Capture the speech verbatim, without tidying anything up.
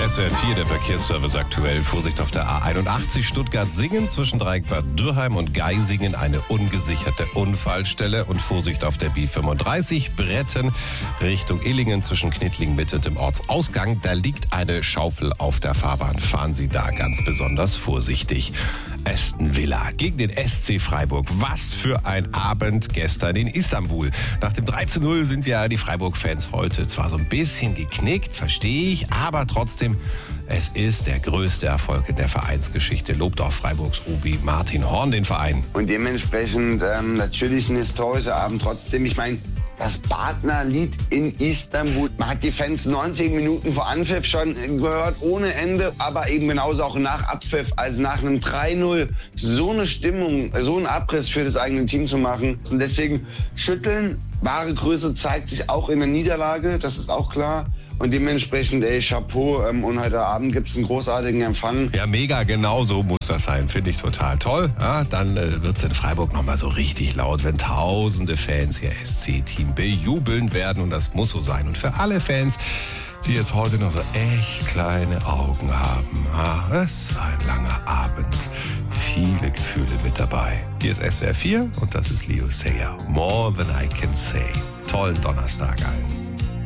S W R vier, der Verkehrsservice aktuell. Vorsicht auf der A einundachtzig Stuttgart-Singen zwischen Dreieckbad Dürrheim und Geisingen eine ungesicherte Unfallstelle. Und Vorsicht auf der B fünfunddreißig Bretten Richtung Illingen zwischen Knittlingen-Mitte und dem Ortsausgang. Da liegt eine Schaufel auf der Fahrbahn. Fahren Sie da ganz besonders vorsichtig. Aston Villa gegen den S C Freiburg. Was für ein Abend gestern in Istanbul. Nach dem drei zu null sind ja die Freiburg-Fans heute zwar so ein bisschen geknickt, verstehe ich, aber trotzdem, es ist der größte Erfolg in der Vereinsgeschichte. Lobt auch Freiburgs Obi Martin Horn den Verein. Und dementsprechend ähm, natürlich ein historischer Abend. Trotzdem, ich meine, das Partnerlied in Istanbul. Man hat die Fans neunzig Minuten vor Anpfiff schon gehört, ohne Ende, aber eben genauso auch nach Abpfiff, also nach einem drei null, so eine Stimmung, so einen Abriss für das eigene Team zu machen. Und deswegen schütteln, wahre Größe zeigt sich auch in der Niederlage, das ist auch klar. Und dementsprechend, ey, Chapeau. Ähm, und heute Abend gibt es einen großartigen Empfang. Ja, mega, genau so muss das sein. Finde ich total toll. Ja, dann äh, wird es in Freiburg nochmal so richtig laut, wenn tausende Fans ihr S C-Team bejubeln werden. Und das muss so sein. Und für alle Fans, die jetzt heute noch so echt kleine Augen haben. Ah, es war ein langer Abend. Viele Gefühle mit dabei. Hier ist S W R vier und das ist Leo Sayer. More than I can say. Tollen Donnerstag allen.